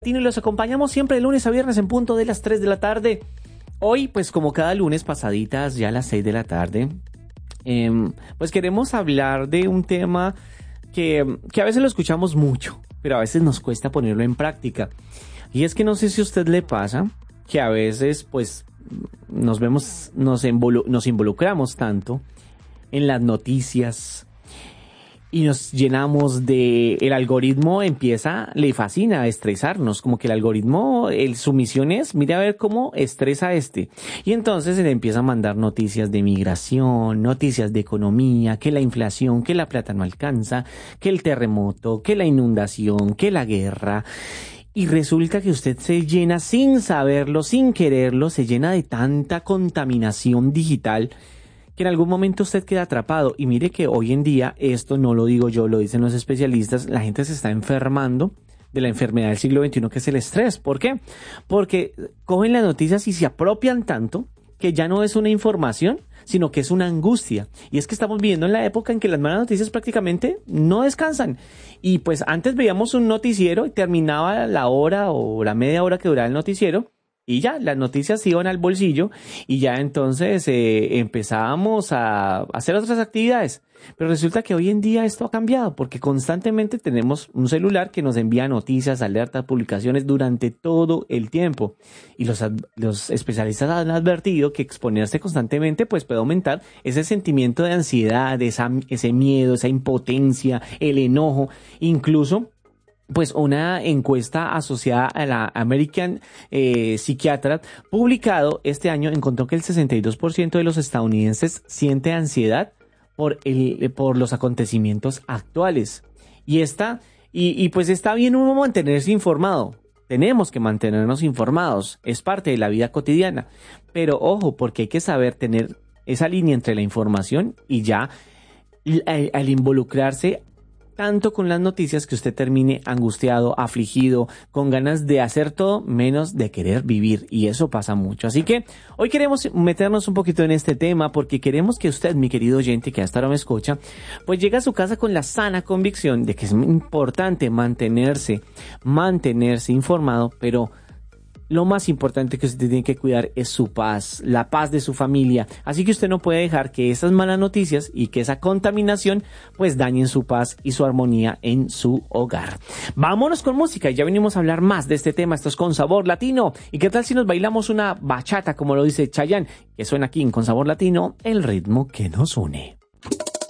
Y los acompañamos siempre de lunes a viernes en punto de las 3 de la tarde. Hoy, pues como cada lunes, pasaditas ya a las 6 de la tarde, pues queremos hablar de un tema que a veces lo escuchamos mucho, pero a veces nos cuesta ponerlo en práctica. Y es que no sé si a usted le pasa que a veces, pues, nos involucramos tanto en las noticias y nos llenamos el algoritmo le fascina estresarnos, como que el algoritmo, su misión es, mire a ver cómo estresa a este. Y entonces se le empieza a mandar noticias de migración, noticias de economía, que la inflación, que la plata no alcanza, que el terremoto, que la inundación, que la guerra. Y resulta que usted se llena sin saberlo, sin quererlo, se llena de tanta contaminación digital que en algún momento usted queda atrapado. Y mire que hoy en día, esto no lo digo yo, lo dicen los especialistas, la gente se está enfermando de la enfermedad del siglo XXI, que es el estrés. ¿Por qué? Porque cogen las noticias y se apropian tanto que ya no es una información, sino que es una angustia. Y es que estamos viviendo en la época en que las malas noticias prácticamente no descansan. Y pues antes veíamos un noticiero y terminaba la hora o la media hora que duraba el noticiero, y ya, las noticias se iban al bolsillo y ya entonces empezábamos a hacer otras actividades. Pero resulta que hoy en día esto ha cambiado porque constantemente tenemos un celular que nos envía noticias, alertas, publicaciones durante todo el tiempo. Y los especialistas han advertido que exponerse constantemente pues puede aumentar ese sentimiento de ansiedad, ese miedo, esa impotencia, el enojo, incluso. Pues una encuesta asociada a la American Psychiatric publicado este año encontró que el 62% de los estadounidenses siente ansiedad por los acontecimientos actuales. Y pues está bien uno mantenerse informado. Tenemos que mantenernos informados. Es parte de la vida cotidiana. Pero ojo, porque hay que saber tener esa línea entre la información y ya al involucrarse tanto con las noticias que usted termine angustiado, afligido, con ganas de hacer todo menos de querer vivir, y eso pasa mucho. Así que hoy queremos meternos un poquito en este tema porque queremos que usted, mi querido oyente que hasta ahora me escucha, pues llegue a su casa con la sana convicción de que es importante mantenerse informado, pero lo más importante que usted tiene que cuidar es su paz, la paz de su familia. Así que usted no puede dejar que esas malas noticias y que esa contaminación pues dañen su paz y su armonía en su hogar. Vámonos con música y ya venimos a hablar más de este tema. Esto es Con Sabor Latino. ¿Y qué tal si nos bailamos una bachata, como lo dice Chayanne, que suena aquí en Con Sabor Latino, el ritmo que nos une?